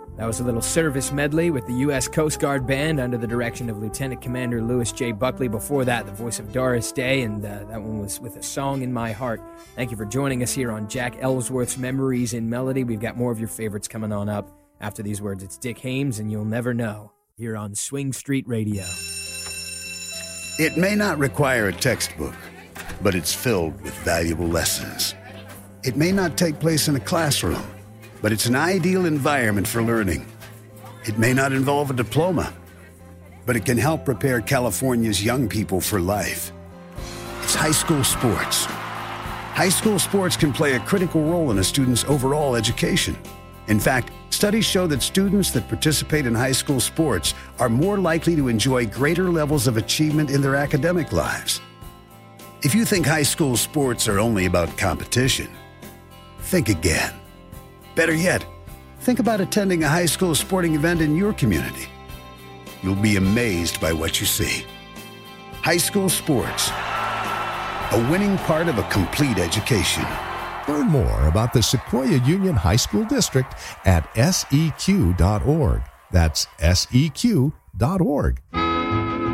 That was a little service medley with the U.S. Coast Guard Band under the direction of Lieutenant Commander Lewis J. Buckley. Before that, the voice of Doris Day, and that one was With a Song in My Heart. Thank you for joining us here on Jack Ellsworth's Memories in Melody. We've got more of your favorites coming on up. After these words, it's Dick Haymes and You'll Never Know here on Swing Street Radio. It may not require a textbook, but it's filled with valuable lessons. It may not take place in a classroom, but it's an ideal environment for learning. It may not involve a diploma, but it can help prepare California's young people for life. It's high school sports. High school sports can play a critical role in a student's overall education. In fact, studies show that students that participate in high school sports are more likely to enjoy greater levels of achievement in their academic lives. If you think high school sports are only about competition, think again. Better yet, think about attending a high school sporting event in your community. You'll be amazed by what you see. High school sports, a winning part of a complete education. Learn more about the Sequoia Union High School District at seq.org. That's seq.org.